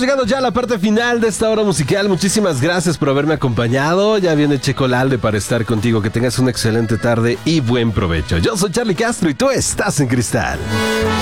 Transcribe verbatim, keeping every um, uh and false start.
Llegando ya a la parte final de esta hora musical. Muchísimas gracias por haberme acompañado. Ya viene Checo Lalde para estar contigo. Que tengas una excelente tarde y buen provecho. Yo soy Charlie Castro y tú estás en Cristal.